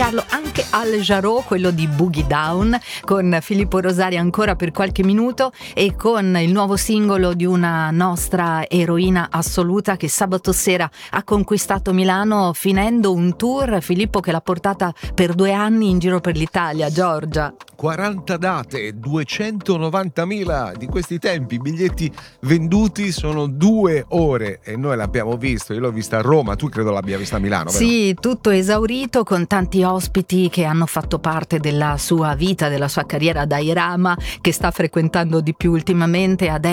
dedicarlo anche al Jarreau, quello di Boogie Down, con Filippo Rosari ancora per qualche minuto e con il nuovo singolo di una nostra eroina assoluta che sabato sera ha conquistato Milano finendo un tour, Filippo, che l'ha portata per 2 anni in giro per l'Italia. Giorgia, 40 date, 290.000 di questi tempi, biglietti venduti, sono 2 ore e noi l'abbiamo visto, io l'ho vista a Roma, tu credo l'abbia vista a Milano, vero? sì, tutto esaurito con tanti ospiti che hanno fatto parte della sua vita, della sua carriera, da Irama che sta frequentando di più ultimamente ad